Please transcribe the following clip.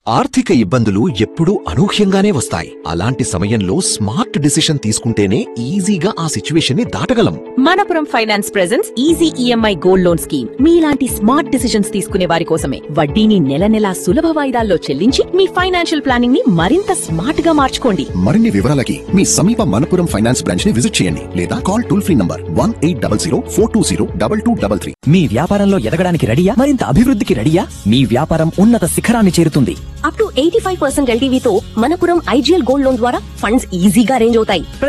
ఆర్థిక ఇబ్బందులు ఎప్పుడూ అనూహ్యంగానే వస్తాయి. అలాంటి సమయంలో స్మార్ట్ డిసిషన్ తీసుకుంటేనే ఈజీగా ఆ సిచ్యువేషన్ ని దాటగలం. Manappuram finance presents easy EMI gold loan scheme. మీలాంటి స్మార్ట్ డిసిషన్స్ తీసుకునే వారి కోసమే. వడ్డీని నెల నెలా సులభ వాయిదాల్లో చెల్లించి మీ ఫైనాన్షియల్ ప్లానింగ్ ని మరింత స్మార్ట్ గా మార్చుకోండి. మరిన్ని వివరాలకి మీ సమీప మనపురం ఫైనాన్స్ బ్రాంచ్ ని విజిట్ చేయండి లేదా కాల్ టోల్ ఫ్రీ నంబర్ 1800 420 2233. మీ వ్యాపారంలో ఎదగడానికి రెడీయా? మరింత అభివృద్ధికి రెడీయా? మీ వ్యాపారం ఉన్నత శిఖరాన్ని చేరుతుంది. Up to 85% LTVతో Manappuram IGL gold loan ద్వారా ఫండ్స్ ఈజీగా అరేంజ్ అవుతాయి.